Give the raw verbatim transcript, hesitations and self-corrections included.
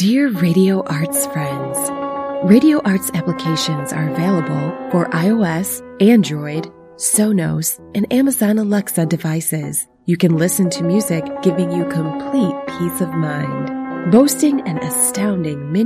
Dear Radio Arts friends, Radio Arts applications are available for iOS, Android, Sonos, and Amazon Alexa devices. You can listen to music giving you complete peace of mind. Boasting an astounding mini